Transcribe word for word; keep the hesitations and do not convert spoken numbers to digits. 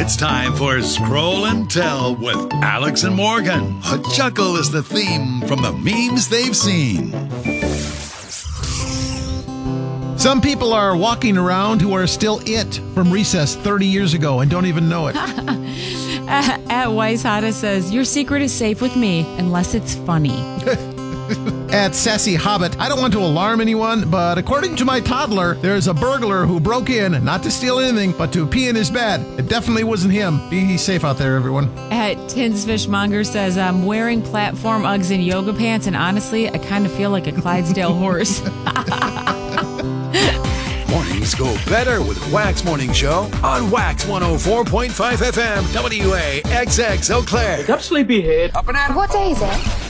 It's time for Scroll and Tell with Alex and Morgan. A chuckle is the theme from the memes they've seen. Some people are walking around who are still it from recess thirty years ago and don't even know it. At Weishada says, your secret is safe with me unless it's funny. At Sassy Hobbit, I don't want to alarm anyone, but according to my toddler, there's a burglar who broke in, not to steal anything, but to pee in his bed. It definitely wasn't him. Be safe out there, everyone. At Tins Fishmonger says, I'm wearing platform Uggs and yoga pants, and honestly, I kind of feel like a Clydesdale horse. Mornings go better with Wax Morning Show on Wax one oh four point five F M, W A X X Eau Claire. Wake up, sleepyhead. Up and at 'em. What day is it?